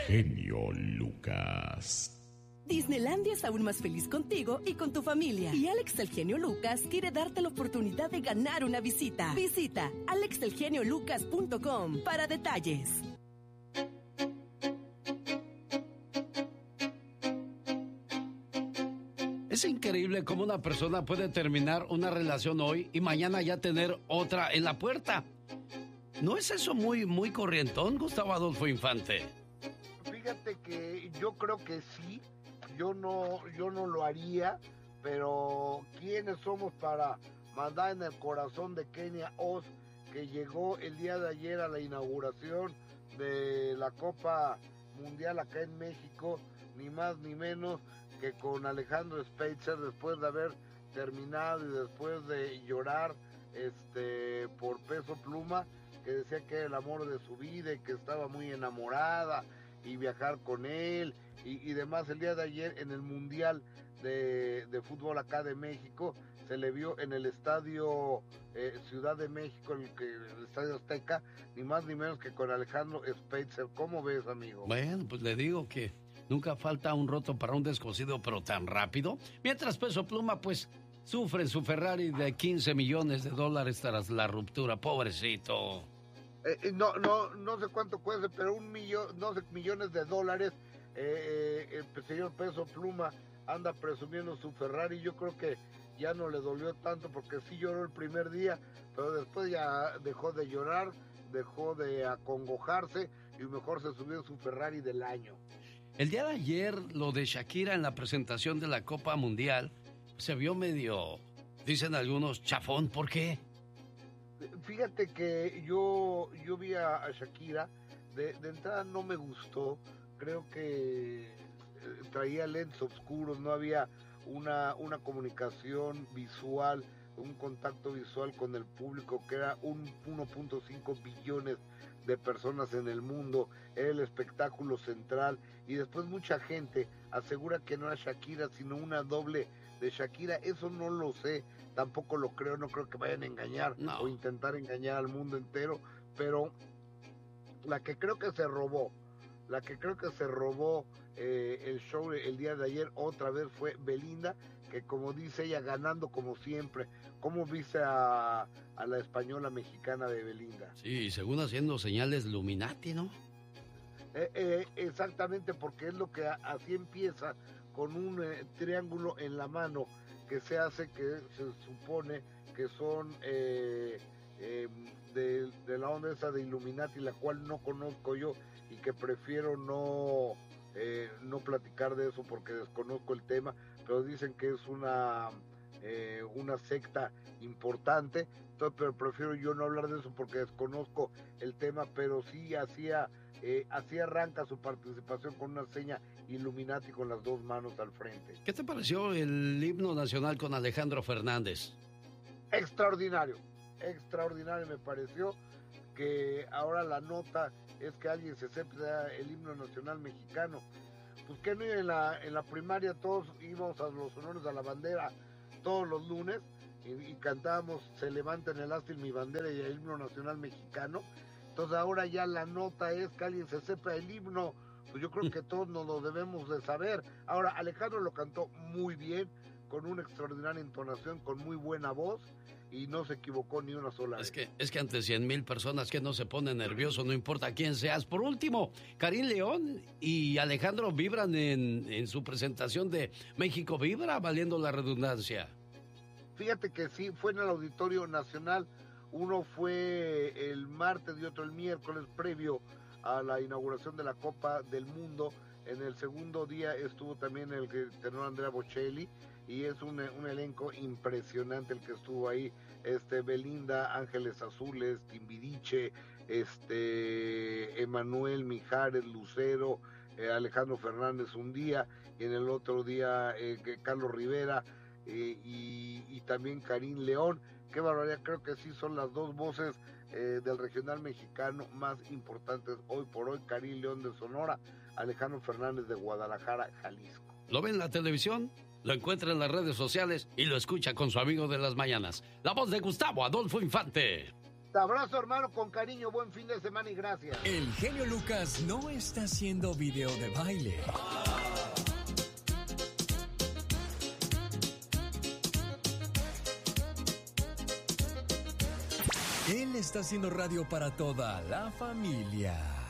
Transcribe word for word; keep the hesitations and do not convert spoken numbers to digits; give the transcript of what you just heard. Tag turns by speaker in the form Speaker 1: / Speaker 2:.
Speaker 1: genio Lucas.
Speaker 2: Disneylandia es aún más feliz contigo y con tu familia. Y Alex el genio Lucas quiere darte la oportunidad de ganar una visita. Visita alex el genio lucas punto com para detalles.
Speaker 3: Es increíble cómo una persona puede terminar una relación hoy y mañana ya tener otra en la puerta. ¿No es eso muy, muy corrientón, Gustavo Adolfo Infante?
Speaker 4: Fíjate que yo creo que sí. Yo no, yo no lo haría, pero ¿quiénes somos para mandar en el corazón de Kenia Oz, que llegó el día de ayer a la inauguración de la Copa Mundial acá en México, ni más ni menos que con Alejandro Spitzer, después de haber terminado y después de llorar este por Peso Pluma, que decía que era el amor de su vida y que estaba muy enamorada, y viajar con él y, y demás? El día de ayer en el Mundial de, de Fútbol acá de México se le vio en el estadio eh, Ciudad de México, el, que, el estadio Azteca, ni más ni menos que con Alejandro Spitzer. ¿Cómo ves, amigo?
Speaker 3: Bueno, pues le digo que nunca falta un roto para un descosido, pero tan rápido. Mientras Peso Pluma, pues, sufre su Ferrari de quince millones de dólares tras la ruptura. Pobrecito.
Speaker 4: Eh, no, no, no sé cuánto cuesta, pero un millón, no sé, millones de dólares. Eh, eh, el señor Peso Pluma anda presumiendo su Ferrari. Yo creo que ya no le dolió tanto, porque sí lloró el primer día, pero después ya dejó de llorar, dejó de acongojarse y mejor se subió en su Ferrari del año.
Speaker 3: El día de ayer, lo de Shakira en la presentación de la Copa Mundial se vio medio, dicen algunos, chafón. ¿Por qué?
Speaker 4: Fíjate que yo, yo vi a, a Shakira, de, de entrada no me gustó, creo que eh, traía lentes oscuros, no había una, una comunicación visual, un contacto visual con el público, que era un uno punto cinco billones de personas en el mundo, era el espectáculo central, y después mucha gente asegura que no era Shakira, sino una doble de Shakira. Eso no lo sé, tampoco lo creo, no creo que vayan a engañar
Speaker 3: no.
Speaker 4: o intentar engañar al mundo entero, pero la que creo que se robó, la que creo que se robó eh, el show el día de ayer otra vez fue Belinda, que como dice ella, ganando como siempre. ¿Cómo viste a, a la española mexicana de Belinda?
Speaker 3: Sí, según haciendo señales Illuminati, ¿no?
Speaker 4: Eh, eh, exactamente, porque es lo que a, así empieza, con un eh, triángulo en la mano, que se hace, que se supone que son eh, eh, de, de la onda esa de Illuminati, la cual no conozco yo y que prefiero no, eh, no platicar de eso porque desconozco el tema, pero dicen que es una, eh, una secta importante, entonces, pero prefiero yo no hablar de eso porque desconozco el tema, pero sí hacía... Eh, así arranca su participación con una seña Illuminati con las dos manos al frente.
Speaker 3: ¿Qué te pareció el himno nacional con Alejandro Fernández?
Speaker 4: Extraordinario, extraordinario me pareció, que ahora la nota es que alguien se sepa el himno nacional mexicano. Pues que no, en la, en la primaria todos íbamos a los honores a la bandera todos los lunes y, y cantábamos Se levanta en el ástil mi bandera y el himno nacional mexicano. Entonces ahora ya la nota es que alguien se sepa el himno, pues yo creo que todos nos lo debemos de saber. Ahora, Alejandro lo cantó muy bien, con una extraordinaria entonación, con muy buena voz, y no se equivocó ni una sola
Speaker 3: es
Speaker 4: vez.
Speaker 3: Que, es que ante cien mil personas que no se pone nervioso, no importa quién seas. Por último, Karim León y Alejandro vibran en, en su presentación de México Vibra, valiendo la redundancia.
Speaker 4: Fíjate que sí, fue en el Auditorio Nacional. Uno fue el martes y otro el miércoles, previo a la inauguración de la Copa del Mundo. En el segundo día estuvo también el tenor Andrea Bocelli, y es un, un elenco impresionante el que estuvo ahí. Este, Belinda, Ángeles Azules, Timbiriche, este, Emanuel Mijares, Lucero, eh, Alejandro Fernández un día, y en el otro día eh, Carlos Rivera, eh, y, y también Karim León. Qué barbaridad, creo que sí son las dos voces eh, del regional mexicano más importantes hoy por hoy. Karim León de Sonora, Alejandro Fernández de Guadalajara, Jalisco.
Speaker 3: ¿Lo ve en la televisión? Lo encuentra en las redes sociales y lo escucha con su amigo de las mañanas, la voz de Gustavo Adolfo Infante.
Speaker 4: Te abrazo, hermano, con cariño. Buen fin de semana y gracias.
Speaker 5: El genio Lucas no está haciendo video de baile. Él está haciendo radio para toda la familia.